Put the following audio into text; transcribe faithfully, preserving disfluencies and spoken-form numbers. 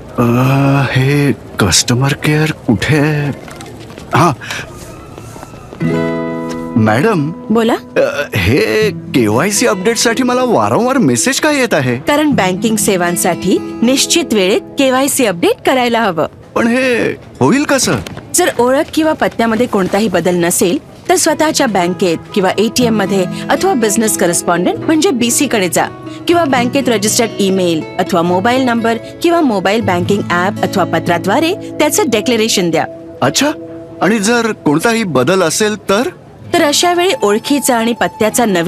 अ, हे customer care कुठे आहे? हा मॅडम, बोला. अ, हे केवायसी अपडेटसाठी मला वारंवार मेसेज काय येत आहे? कारण बँकिंग सेवांसाठी निश्चित वेळेत केवायसी अपडेट करायला हवं. पण हे होईल कसं? जर ओळख किंवा पत्त्यामध्ये कोणताही बदल नसेल तर स्वतःच्या बँकेत किंवा एटीएम मध्ये अथवा बिझनेस करस्पॉन्डंट म्हणजे बीसी कडे जा किंवा बँकेत रजिस्टर्ड ईमेल अथवा मोबाईल नंबर किंवा मोबाईल बँकिंग ऍप अथवा पत्राद्वारे त्याचं डेक्लेरेशन द्या. अच्छा, आणि जर कोणताही बदल असेल तर? तर अशा वेळी ओळखीचा आणि पत्त्याचा नवीन